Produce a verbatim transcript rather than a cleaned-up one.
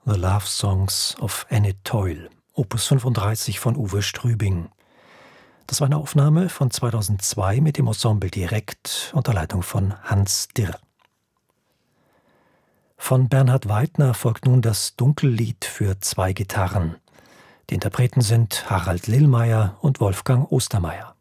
The Love Songs of Enid Toil, Opus fünfunddreißig von Uwe Strübing. Das war eine Aufnahme von zweitausendzwei mit dem Ensemble Direkt unter Leitung von Hans Dirr. Von Bernhard Weidner folgt nun das Dunkellied für zwei Gitarren. Die Interpreten sind Harald Lillmeier und Wolfgang Ostermeier.